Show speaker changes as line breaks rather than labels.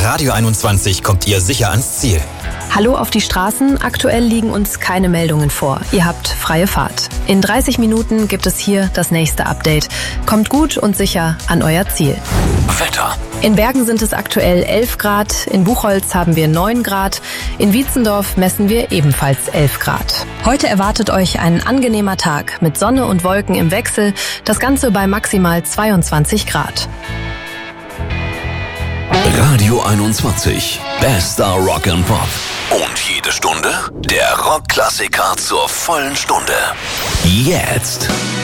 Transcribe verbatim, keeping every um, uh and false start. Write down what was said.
Radio einundzwanzig kommt ihr sicher ans Ziel.
Hallo auf die Straßen. Aktuell liegen uns keine Meldungen vor. Ihr habt freie Fahrt. In dreißig Minuten gibt es hier das nächste Update. Kommt gut und sicher an euer Ziel.
Wetter.
In Bergen sind es aktuell elf Grad, in Buchholz haben wir neun Grad, in Wietzendorf messen wir ebenfalls elf Grad. Heute erwartet euch ein angenehmer Tag mit Sonne und Wolken im Wechsel, das Ganze bei maximal zweiundzwanzig Grad.
Radio einundzwanzig, bester Rock and Pop. Und jede Stunde der Rockklassiker zur vollen Stunde. Jetzt.